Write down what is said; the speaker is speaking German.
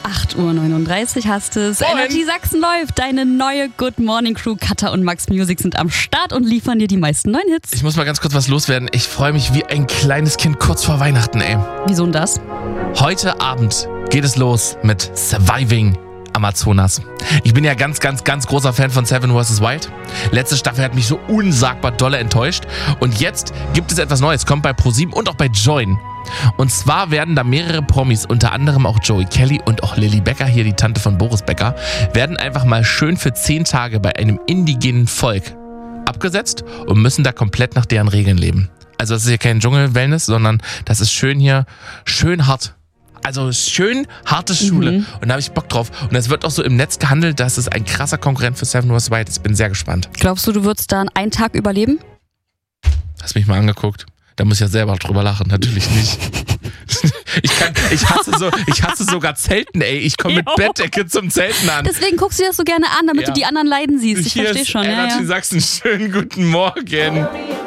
8:39 Uhr hast es. Energy Sachsen läuft. Deine neue Good Morning Crew. Katha und Max Music sind am Start und liefern dir die meisten neuen Hits. Ich muss mal ganz kurz was loswerden. Ich freue mich wie ein kleines Kind kurz vor Weihnachten, ey. Wieso denn das? Heute Abend geht es los mit Surviving Amazonas. Ich bin ja ganz großer Fan von Seven vs. Wild. Letzte Staffel hat mich so unsagbar dolle enttäuscht. Und jetzt gibt es etwas Neues. Kommt bei ProSieben und auch bei Join. Und zwar werden da mehrere Promis, unter anderem auch Joey Kelly und auch Lilly Becker, hier die Tante von Boris Becker, werden einfach mal schön für 10 Tage bei einem indigenen Volk abgesetzt und müssen da komplett nach deren Regeln leben. Also das ist hier kein Dschungel-Wellness, sondern das ist schön hier, schön hart. Also schön harte Schule. Und da habe ich Bock drauf. Und es wird auch so im Netz gehandelt, dass es ein krasser Konkurrent für Seven vs. Wild ist. Ich bin sehr gespannt. Glaubst du würdest da einen Tag überleben? Hast mich mal angeguckt. Da muss ich ja selber drüber lachen. Natürlich nicht. Ich hasse sogar Zelten, ey. Ich komme mit Bettdecke zum Zelten an. Deswegen guckst du dir das so gerne an, damit du die anderen leiden siehst. Ich verstehe schon. Energy Sachsen, schönen guten Morgen.